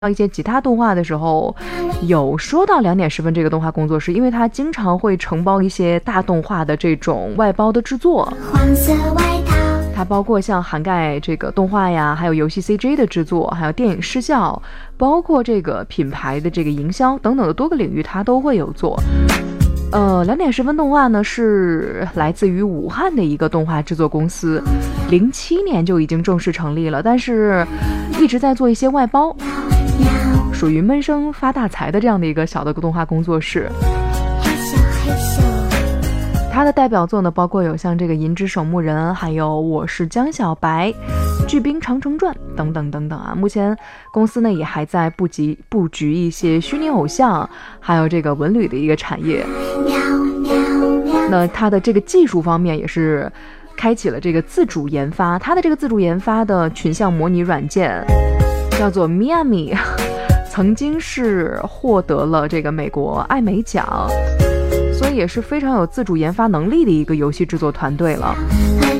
到一些其他动画的时候，有说到2点10分这个动画工作室，因为它经常会承包一些大动画的这种外包的制作。黄色外套，它包括像涵盖这个动画呀，还有游戏 CG 的制作，还有电影视效，包括这个品牌的这个营销等等的多个领域，它都会有做。2点10分动画呢是来自于武汉的一个动画制作公司，07年就已经正式成立了，但是一直在做一些外包，属于闷声发大财的这样的一个小的动画工作室。他的代表作呢，包括有像这个《银之守墓人》，还有《我是江小白》、《巨兵长城传》等等等等啊。目前公司呢也还在布局一些虚拟偶像，还有这个文旅的一个产业。那它的这个技术方面也是开启了这个自主研发，它的这个自主研发的群像模拟软件叫做 Miami， 曾经是获得了这个美国艾美奖，所以也是非常有自主研发能力的一个游戏制作团队了。